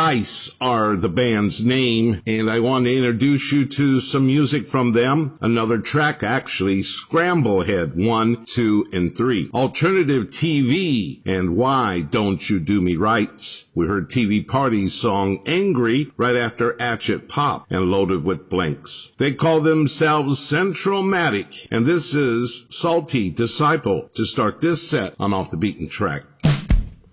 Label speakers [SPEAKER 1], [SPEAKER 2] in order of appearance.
[SPEAKER 1] Vice are the band's name, and I want to introduce you to some music from them. Another track, actually, Scramblehead 1, 2, and 3. Alternative TV and Why Don't You Do Me Right. We heard TV Party's song Angry right after Atchet Pop and Loaded with Blanks. They call themselves Central-Matic, and this is Salty Disciple to start this set on Off the Beaten Track.